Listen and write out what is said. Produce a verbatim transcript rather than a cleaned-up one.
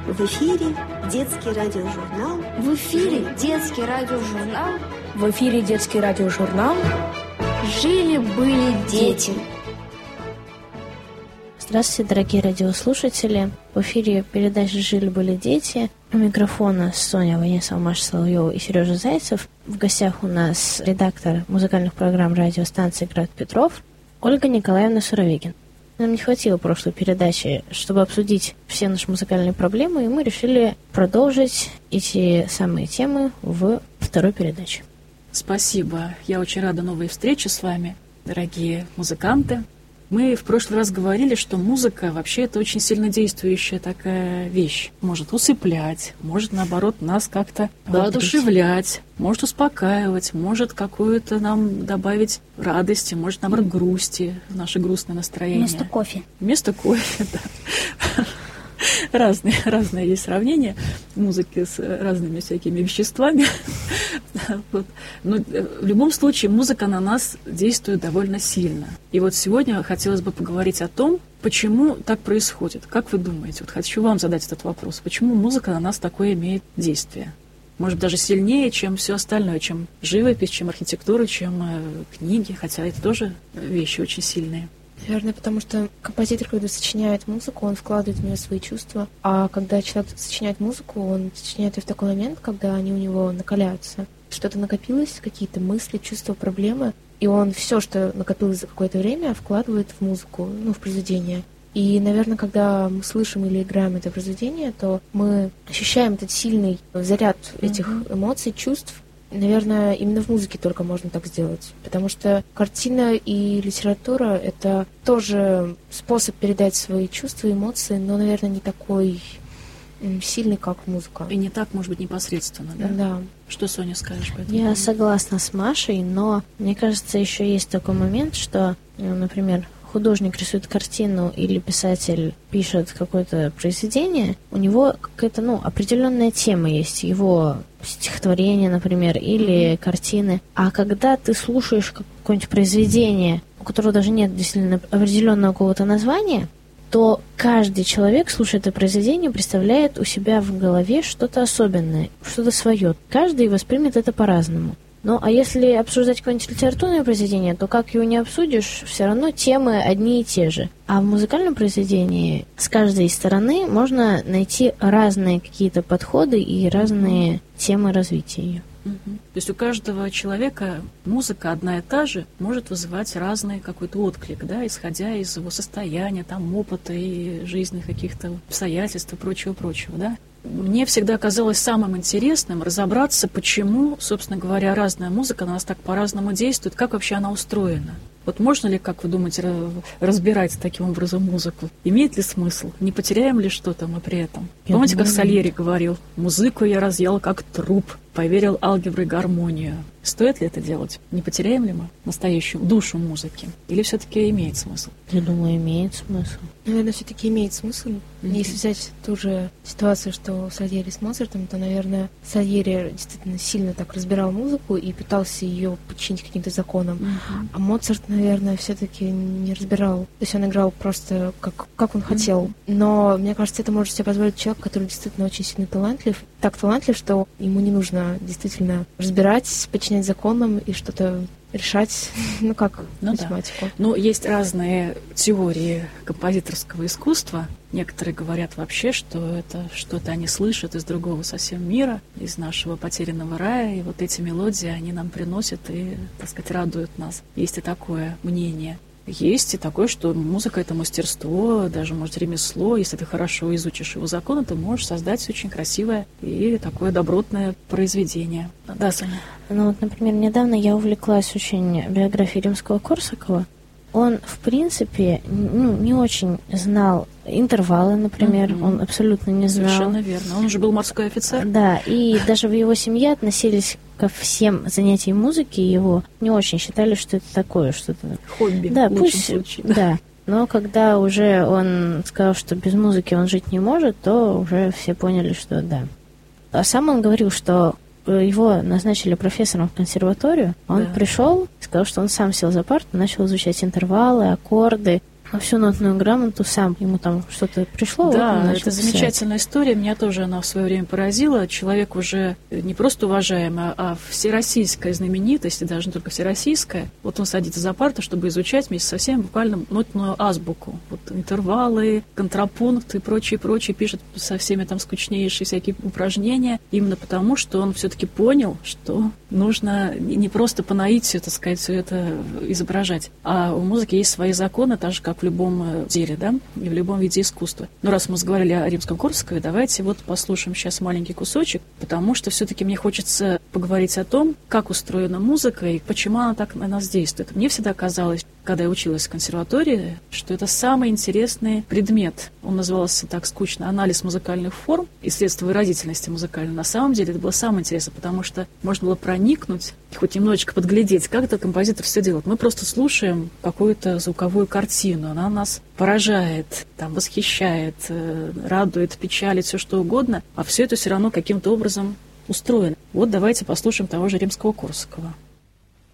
В эфире детский радиожурнал. В эфире детский радиожурнал. В эфире детский радиожурнал. Жили-были дети. Здравствуйте, дорогие радиослушатели. В эфире передача «Жили-были дети». У микрофона Соня Ванесова, Маша Соловьева и Сережа Зайцев. В гостях у нас редактор музыкальных программ радиостанции «Град Петров» Ольга Николаевна Суровикин. Нам не хватило прошлой передачи, чтобы обсудить все наши музыкальные проблемы, и мы решили продолжить эти самые темы в второй передаче. Спасибо. Я очень рада новой встрече с вами, дорогие музыканты. Мы в прошлый раз говорили, что музыка вообще это очень сильно действующая такая вещь. Может усыплять, может, наоборот, нас как-то воодушевлять, может успокаивать, может какую-то нам добавить радости, может, наоборот, грусти в наше грустное настроение. Вместо кофе. Вместо кофе, да. Разные, разные есть сравнения музыки с разными всякими веществами. Вот. Но в любом случае музыка на нас действует довольно сильно. И вот сегодня хотелось бы поговорить о том, почему так происходит. Как вы думаете? Вот хочу вам задать этот вопрос. Почему музыка на нас такое имеет действие? Может, даже сильнее, чем все остальное, чем живопись, чем архитектура, чем э, книги, хотя это тоже вещи очень сильные. Наверное, потому что композитор, когда сочиняет музыку, он вкладывает в нее свои чувства, а когда человек сочиняет музыку, он сочиняет ее в такой момент, когда они у него накаляются. Что-то накопилось, какие-то мысли, чувства, проблемы, и он все, что накопилось за какое-то время, вкладывает в музыку, ну, в произведение. И, наверное, когда мы слышим или играем это произведение, то мы ощущаем этот сильный заряд этих mm-hmm. эмоций, чувств. Наверное, именно в музыке только можно так сделать, потому что картина и литература — это тоже способ передать свои чувства, эмоции, но, наверное, не такой сильный, как музыка. И не так, может быть, непосредственно, да? Да. Что, Соня, скажешь по этому? Я согласна с Машей, но мне кажется, еще есть такой момент, что, например, художник рисует картину или писатель пишет какое-то произведение, у него какая-то, ну, определенная тема есть, его стихотворение, например, или mm-hmm. картины. А когда ты слушаешь какое-нибудь произведение, у которого даже нет действительно определенного какого-то названия, то каждый человек, слушая это произведение, представляет у себя в голове что-то особенное, что-то свое. Каждый воспримет это по-разному. Ну, а если обсуждать какое-нибудь литературное произведение, то как его не обсудишь, все равно темы одни и те же. А в музыкальном произведении с каждой стороны можно найти разные какие-то подходы и разные темы развития ее. Угу. То есть у каждого человека музыка одна и та же может вызывать разный какой-то отклик, да, исходя из его состояния, там, опыта и жизненных каких-то обстоятельств и прочего-прочего, да. Мне всегда казалось самым интересным разобраться, почему, собственно говоря, разная музыка на нас так по-разному действует, как вообще она устроена. Вот можно ли, как вы думаете, разбирать таким образом музыку? Имеет ли смысл? Не потеряем ли что-то мы при этом? Я Помните, думаю, как Сальери говорил? «Музыку я разъел как труп, поверил алгебры и гармонию». Стоит ли это делать? Не потеряем ли мы настоящую душу музыки? Или все-таки имеет смысл? Я думаю, имеет смысл. Наверное, все-таки имеет смысл. Mm-hmm. Если взять ту же ситуацию, что Сальери с Моцартом, то, наверное, Сальери действительно сильно так разбирал музыку и пытался ее подчинить каким-то законам. Mm-hmm. А Моцарт, наверное, все-таки не разбирал. То есть он играл просто как, как он mm-hmm. хотел. Но, мне кажется, это может себе позволить человек, который действительно очень сильно талантлив. Так талантлив, что ему не нужно действительно разбирать, подчинять законам и что-то решать, ну как ну, математику. Да. Ну, есть разные теории композиторского искусства. Некоторые говорят вообще, что это что-то они слышат из другого совсем мира, из нашего потерянного рая, и вот эти мелодии они нам приносят и, так сказать, радуют нас. Есть и такое мнение. Есть и такое, что музыка — это мастерство, даже, может, ремесло. Если ты хорошо изучишь его законы, ты можешь создать очень красивое и такое добротное произведение. Да, Соня? Ну вот, например, недавно я увлеклась очень биографией Римского-Корсакова. Он, в принципе, ну, не очень знал интервалы, например, mm-hmm. он абсолютно не знал. Совершенно верно. Он же был морской офицер. Да, и даже в его семье относились ко всем занятиям музыки его, не очень считали, что это такое, что-то... Хобби, да, в лучшем пусть, случае. Да. да. Но когда уже он сказал, что без музыки он жить не может, то уже все поняли, что да. А сам он говорил, что его назначили профессором в консерваторию, он да. пришел и сказал, что он сам сел за парту, начал изучать интервалы, аккорды. А всю нотную грамоту сам, ему там что-то пришло? Да, вот это замечательная история. Меня тоже она в свое время поразила. Человек уже не просто уважаемый, а всероссийская знаменитость, и даже не только всероссийская. Вот он садится за парту, чтобы изучать вместе со всеми буквально нотную азбуку. Вот интервалы, контрапункты и прочее, прочее. Пишет со всеми там скучнейшие всякие упражнения. Именно потому, что он все-таки понял, что нужно не просто по наитию, так сказать, все это изображать. А у музыки есть свои законы, так же, как в любом деле, да, и в любом виде искусства. Но раз мы заговорили о Римском-Корсакове, давайте вот послушаем сейчас маленький кусочек, потому что все-таки мне хочется поговорить о том, как устроена музыка и почему она так на нас действует. Мне всегда казалось, когда я училась в консерватории, что это самый интересный предмет. Он назывался так скучно «Анализ музыкальных форм и средства выразительности музыкальной». На самом деле это было самое интересное, потому что можно было проникнуть и хоть немножечко подглядеть, как этот композитор все делает. Мы просто слушаем какую-то звуковую картину, она нас поражает, там, восхищает, радует, печалит, все что угодно, а все это все равно каким-то образом устроено. Вот давайте послушаем того же Римского-Корсакова.